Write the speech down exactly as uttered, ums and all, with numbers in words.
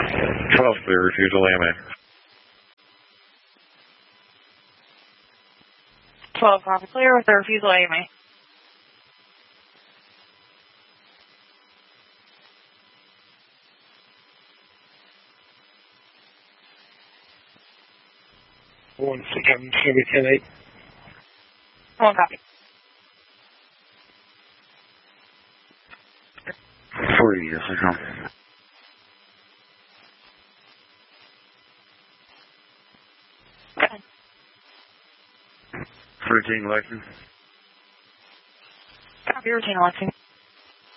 twelve clear, refusal A M A. twelve, copy clear with the refusal A M A. One second, Chevy ten eight. One copy. forty, yes, I come. Okay. Routine election. Copy routine election.